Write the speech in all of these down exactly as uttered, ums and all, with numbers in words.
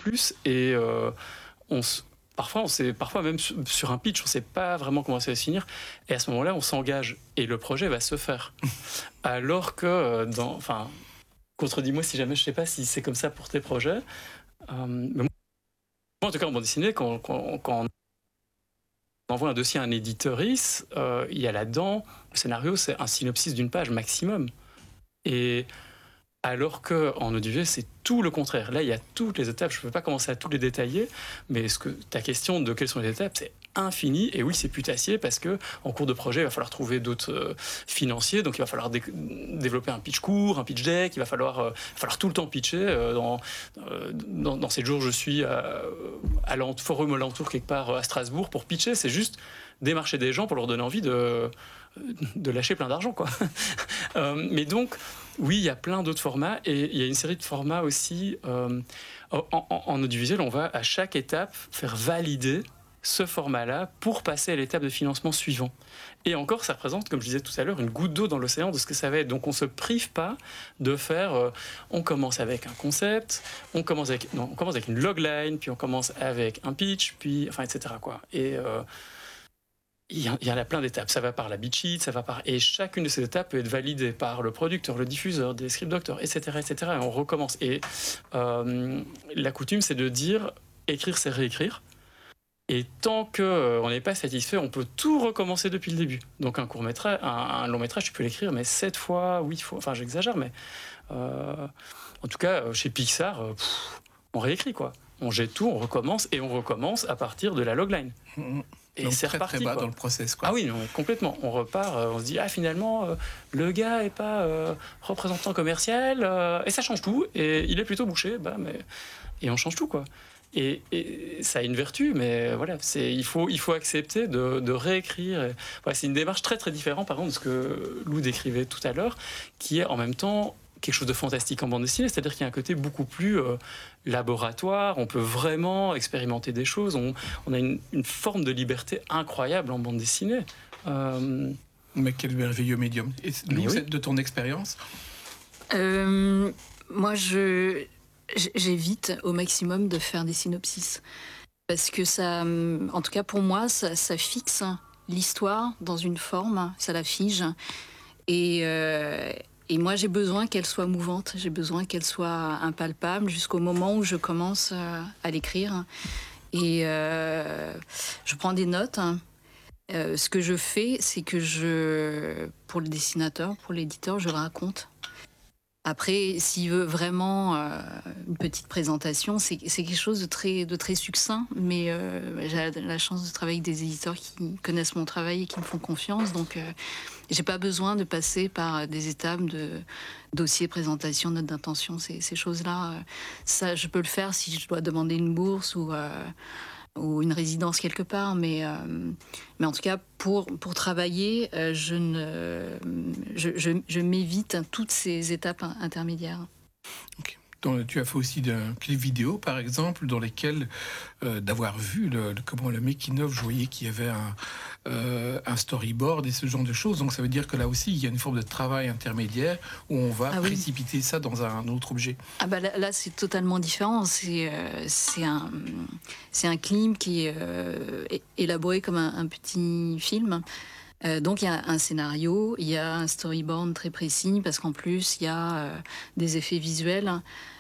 plus et euh, on se... Parfois, on sait, parfois même sur un pitch, on ne sait pas vraiment comment ça va se finir. Et à ce moment-là, on s'engage et le projet va se faire. Alors que, dans, enfin, contredis-moi si jamais je ne sais pas si c'est comme ça pour tes projets. Euh, mais moi, en tout cas, en bande dessinée, quand, quand, quand on envoie un dossier à un éditorice, euh, il y a là-dedans, le scénario, c'est un synopsis d'une page maximum. Et alors qu'en audiovisuel, c'est tout le contraire. Là, il y a toutes les étapes. Je ne peux pas commencer à toutes les détailler, mais ce que, ta question de quelles sont les étapes, c'est infini. Et oui, c'est putassier parce qu'en cours de projet, il va falloir trouver d'autres euh, financiers. Donc, il va falloir dé- développer un pitch court, un pitch deck. Il va falloir, euh, il va falloir tout le temps pitcher. Euh, dans, euh, dans, dans ces jours, je suis à, à l'ent- forum alentour quelque part à Strasbourg pour pitcher. C'est juste démarcher des gens pour leur donner envie de, de lâcher plein d'argent, quoi. euh, mais donc, oui, il y a plein d'autres formats et il y a une série de formats aussi. Euh, en, en, en audiovisuel, on va à chaque étape faire valider ce format-là pour passer à l'étape de financement suivant. Et encore, ça représente, comme je disais tout à l'heure, une goutte d'eau dans l'océan de ce que ça va être. Donc on ne se prive pas de faire... Euh, on commence avec un concept, on commence avec, non, on commence avec une logline, puis on commence avec un pitch, puis, enfin, et cetera, quoi. Et... Euh, Il y, a, il y en a plein d'étapes. Ça va par la beat sheet, ça va par... Et chacune de ces étapes peut être validée par le producteur, le diffuseur, des script doctors, et cetera, et cetera. Et on recommence. Et euh, la coutume, c'est de dire écrire, c'est réécrire. Et tant qu'on euh, n'est pas satisfait, on peut tout recommencer depuis le début. Donc un court-métrage, un, un long-métrage, tu peux l'écrire, mais sept fois, huit fois... Enfin, j'exagère, mais... Euh, en tout cas, chez Pixar, euh, pff, on réécrit, quoi. On jette tout, on recommence, et on recommence à partir de la logline. Mmh. Et donc c'est très, reparti, très bas quoi. Dans le process, quoi. Ah oui, non, complètement. On repart, euh, on se dit, ah finalement, euh, le gars n'est pas euh, représentant commercial, euh, et ça change tout, et il est plutôt bouché, bah, mais... et on change tout, quoi. Et, et ça a une vertu, mais voilà, c'est, il, faut, il faut accepter de, de réécrire. Et, voilà, c'est une démarche très très différente, par exemple, de ce que Lou décrivait tout à l'heure, qui est en même temps quelque chose de fantastique en bande dessinée, c'est-à-dire qu'il y a un côté beaucoup plus euh, laboratoire, on peut vraiment expérimenter des choses, on, on a une, une forme de liberté incroyable en bande dessinée. Euh... Mais quel merveilleux médium. Et Lou, oui. de ton expérience euh, Moi, je, j'évite au maximum de faire des synopsis. Parce que ça, en tout cas pour moi, ça, ça fixe l'histoire dans une forme, ça la fige. Et... Euh, Et moi, j'ai besoin qu'elle soit mouvante, j'ai besoin qu'elle soit impalpable jusqu'au moment où je commence à l'écrire. Et euh, je prends des notes. Euh, ce que je fais, c'est que je, pour le dessinateur, pour l'éditeur, je raconte. Après, s'il veut vraiment euh, une petite présentation, c'est, c'est quelque chose de très, de très succinct, mais euh, j'ai la chance de travailler avec des éditeurs qui connaissent mon travail et qui me font confiance, donc euh, j'ai pas besoin de passer par des étapes de dossier, présentation, note d'intention, ces, ces choses-là. Euh, ça, je peux le faire si je dois demander une bourse ou... Euh, ou une résidence quelque part, mais, euh, mais en tout cas, pour, pour travailler, euh, je, ne, je, je, je m'évite toutes ces étapes intermédiaires. Okay. Donc, tu as fait aussi un clip vidéo, par exemple, dans lesquels, euh, d'avoir vu le, le, comment le making-of, je voyais qu'il y avait un, euh, un storyboard et ce genre de choses. Donc ça veut dire que là aussi, il y a une forme de travail intermédiaire où on va ah, précipiter oui. ça dans un autre objet. Ah bah là, là c'est totalement différent. C'est, euh, c'est, un, c'est un clip qui est euh, élaboré comme un, un petit film. Euh, donc il y a un scénario, il y a un storyboard très précis parce qu'en plus il y a euh, des effets visuels.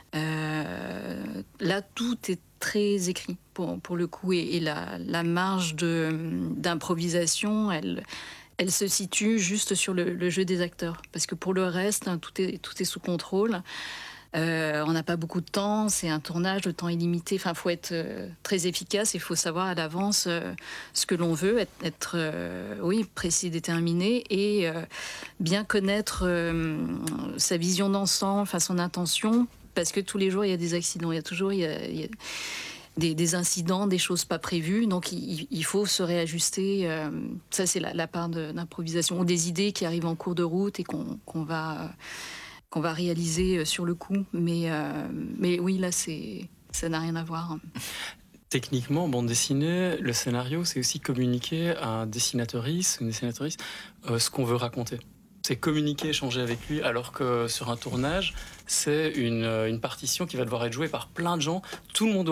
Euh, là tout est très écrit pour, pour le coup et, et la, la marge de, d'improvisation elle, elle se situe juste sur le, le jeu des acteurs parce que pour le reste tout est, tout est sous contrôle. Euh, on n'a pas beaucoup de temps, c'est un tournage, le temps est limité, enfin, il faut être euh, très efficace, il faut savoir à l'avance euh, ce que l'on veut, être, être euh, oui, précis, déterminé et euh, bien connaître euh, sa vision d'ensemble, enfin, son intention, parce que tous les jours il y a des accidents, il y a toujours il y a, il y a des, des incidents, des choses pas prévues, donc il, il faut se réajuster, euh, ça c'est la, la part de, d'improvisation, ou des idées qui arrivent en cours de route et qu'on, qu'on va... Euh, qu'on va réaliser sur le coup. Mais, euh, mais oui, là, c'est, ça n'a rien à voir. Techniquement, en bande dessinée, le scénario, c'est aussi communiquer à un dessinatrice, une dessinatrice, euh, ce qu'on veut raconter. C'est communiquer, échanger avec lui, alors que sur un tournage, c'est une, une partition qui va devoir être jouée par plein de gens. Tout le monde doit